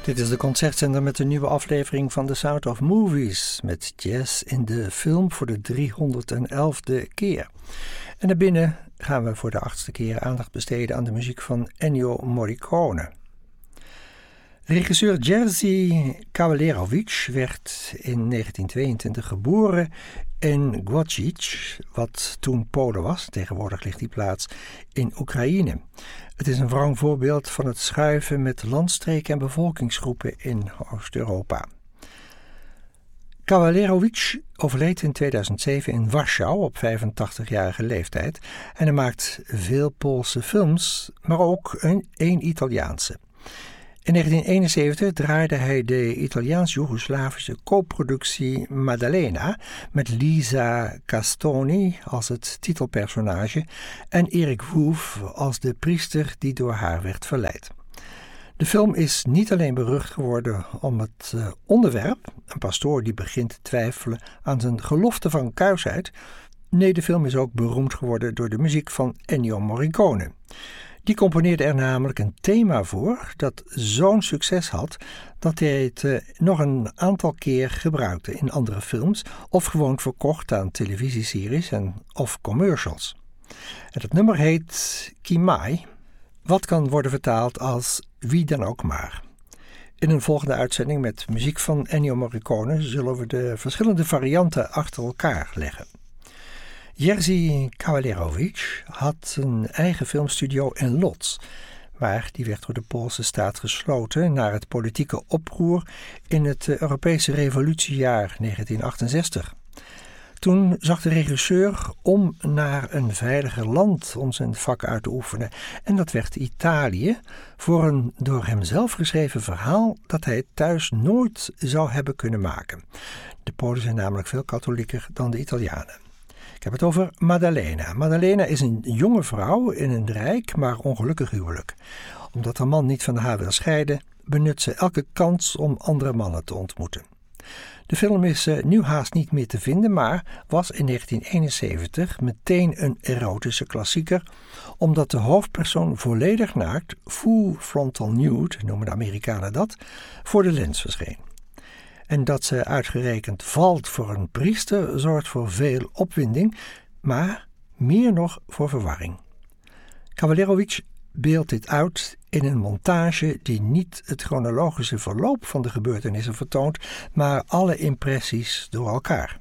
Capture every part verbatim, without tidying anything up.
Dit is de Concertzender met een nieuwe aflevering van The Sound of Movies met jazz in de film voor de driehonderdelfde keer. En daarbinnen gaan we voor de achtste keer aandacht besteden aan de muziek van Ennio Morricone. Regisseur Jerzy Kawalerowicz werd in negentien tweeëntwintig geboren in Głogów, wat toen Polen was. Tegenwoordig ligt die plaats in Oekraïne. Het is een wrang voorbeeld van het schuiven met landstreken en bevolkingsgroepen in Oost-Europa. Kawalerowicz overleed in tweeduizend zeven in Warschau op vijfentachtigjarige leeftijd en hij maakt veel Poolse films, maar ook een, een Italiaanse. In negentien eenenzeventig draaide hij de Italiaans-Joegoslavische co-productie Maddalena met Lisa Castoni als het titelpersonage en Erik Woef als de priester die door haar werd verleid. De film is niet alleen berucht geworden om het uh, onderwerp, een pastoor die begint te twijfelen aan zijn gelofte van kuisheid. Nee, de film is ook beroemd geworden door de muziek van Ennio Morricone. Die componeerde er namelijk een thema voor dat zo'n succes had dat hij het uh, nog een aantal keer gebruikte in andere films of gewoon verkocht aan televisieseries en of commercials. En het nummer heet Chi Mai, wat kan worden vertaald als wie dan ook maar. In een volgende uitzending met muziek van Ennio Morricone zullen we de verschillende varianten achter elkaar leggen. Jerzy Kawalerowicz had een eigen filmstudio in Łódź, maar die werd door de Poolse staat gesloten na het politieke oproer in het Europese revolutiejaar negentien achtenzestig. Toen zag de regisseur om naar een veiliger land om zijn vak uit te oefenen en dat werd Italië voor een door hemzelf geschreven verhaal dat hij thuis nooit zou hebben kunnen maken. De Polen zijn namelijk veel katholieker dan de Italianen. Ik heb het over Maddalena. Maddalena is een jonge vrouw in een rijk, maar ongelukkig huwelijk. Omdat haar man niet van haar wil scheiden, benut ze elke kans om andere mannen te ontmoeten. De film is uh, nu haast niet meer te vinden, maar was in negentien eenenzeventig meteen een erotische klassieker, omdat de hoofdpersoon volledig naakt, full frontal nude, noemen de Amerikanen dat, voor de lens verscheen. En dat ze uitgerekend valt voor een priester zorgt voor veel opwinding, maar meer nog voor verwarring. Kawalerowicz beeldt dit uit in een montage die niet het chronologische verloop van de gebeurtenissen vertoont, maar alle impressies door elkaar.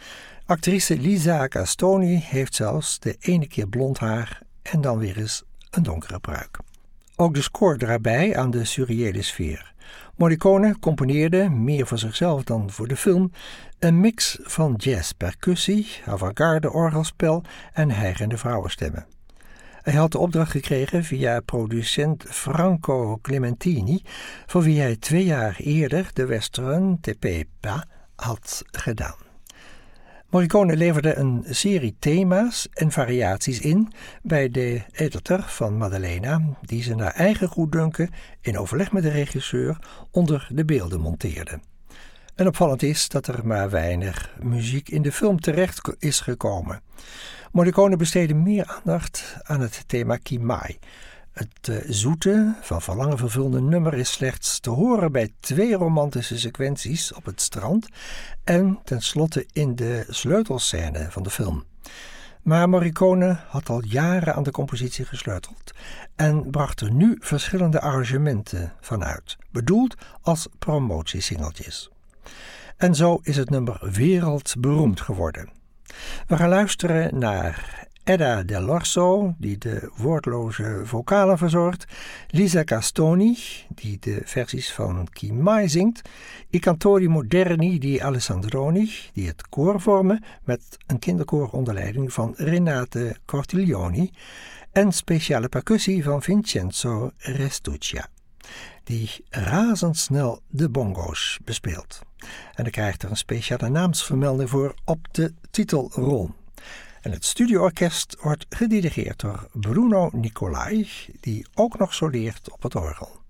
Actrice Lisa Castoni heeft zelfs de ene keer blond haar en dan weer eens een donkere pruik. Ook de score draagt bij aan de surreële sfeer. Morricone componeerde, meer voor zichzelf dan voor de film, een mix van jazz, percussie, avant-garde orgelspel en hijgende vrouwenstemmen. Hij had de opdracht gekregen via producent Franco Clementini, voor wie hij twee jaar eerder de western Te Pepa had gedaan. Morricone leverde een serie thema's en variaties in bij de editor van Maddalena, die ze naar eigen goeddunken in overleg met de regisseur onder de beelden monteerde. En opvallend is dat er maar weinig muziek in de film terecht is gekomen. Morricone besteedde meer aandacht aan het thema Chi Mai. Het uh, zoete, van verlangen vervulde nummer is slechts te horen bij twee romantische sequenties op het strand en tenslotte in de sleutelscène van de film. Maar Morricone had al jaren aan de compositie gesleuteld en bracht er nu verschillende arrangementen van uit, bedoeld als promotiesingeltjes. En zo is het nummer wereldberoemd geworden. We gaan luisteren naar Edda Dell'Orso, die de woordloze vocalen verzorgt, Lisa Castoni, die de versies van Chi Mai zingt, I Cantori Moderni di Alessandroni, die het koor vormen met een kinderkoor onder leiding van Renate Cortiglioni en speciale percussie van Vincenzo Restuccia, die razendsnel de bongo's bespeelt. En dan krijgt er een speciale naamsvermelding voor op de titelrol. En het studioorkest wordt gedirigeerd door Bruno Nicolai, die ook nog soleert op het orgel.